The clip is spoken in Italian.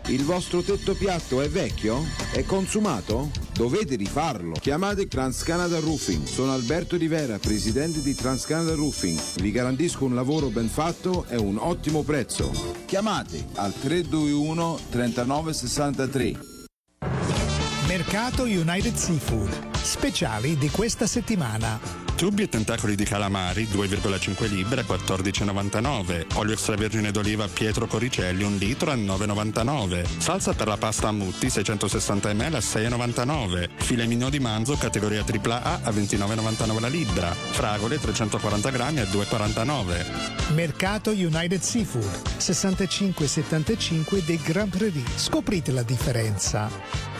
Il vostro tetto piatto è vecchio? È consumato? Dovete rifarlo. Chiamate TransCanada Roofing. Sono Alberto Di Vera, presidente di TransCanada Roofing. Vi garantisco un lavoro ben fatto e un ottimo prezzo. Chiamate al 321 39 63. Mercato United Seafood. Speciali di questa settimana. Tubi e tentacoli di calamari 2,5 libbre a 14,99. Olio extravergine d'oliva Pietro Coricelli 1 litro a 9,99. Salsa per la pasta a Mutti 660 ml a 6,99. Filet mignon di manzo categoria AAA a 29,99 la libra. Fragole 340 grammi a 2,49. Mercato United Seafood 6575 dei Grand Prairie. Scoprite la differenza.